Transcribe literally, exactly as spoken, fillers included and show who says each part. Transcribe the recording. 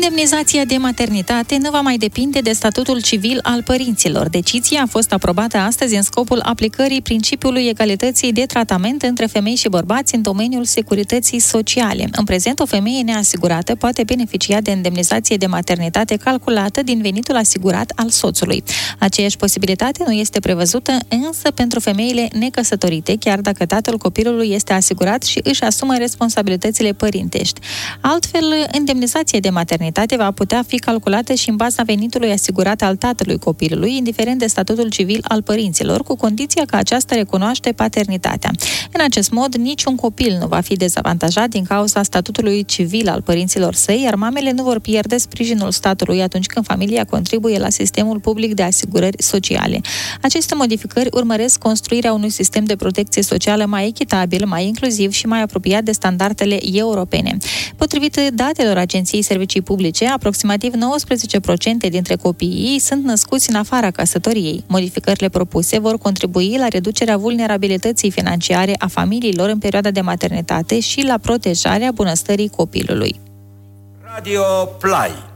Speaker 1: Indemnizația de maternitate nu va mai depinde de statutul civil al părinților. Decizia a fost aprobată astăzi în scopul aplicării principiului egalității de tratament între femei și bărbați în domeniul securității sociale. În prezent, o femeie neasigurată poate beneficia de indemnizație de maternitate calculată din venitul asigurat al soțului. Aceeași posibilitate nu este prevăzută însă pentru femeile necăsătorite, chiar dacă tatăl copilului este asigurat și își asumă responsabilitățile părintești. Altfel, indemnizația de maternitate va putea fi calculată și în baza venitului asigurat al tatălui copilului, indiferent de statutul civil al părinților, cu condiția că aceasta recunoaște paternitatea. În acest mod, niciun copil nu va fi dezavantajat din cauza statutului civil al părinților săi, iar mamele nu vor pierde sprijinul statului atunci când familia contribuie la sistemul public de asigurări sociale. Aceste modificări urmăresc construirea unui sistem de protecție socială mai echitabil, mai inclusiv și mai apropiat de standardele europene. Potrivit datelor Agenției Servicii Publice, aproximativ nouăsprezece la sută dintre copiii sunt născuți în afara căsătoriei. Modificările propuse vor contribui la reducerea vulnerabilității financiare a familiilor în perioada de maternitate și la protejarea bunăstării copilului.
Speaker 2: Radio Play.